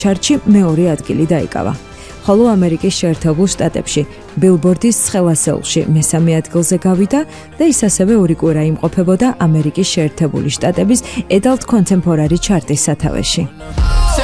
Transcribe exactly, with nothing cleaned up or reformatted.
ჩარტში მეორე ადგილი დაიკავა. ხოლო ამერიკის შეერთებულ შტატებში ბილბორდის ცხელასეულში მესამე ადგილზე გავიდა და ის ასევე ორი კვირა იმყოფებოდა ამერიკის შეერთებული შტატების Adult Contemporary ჩარტის სათავეში.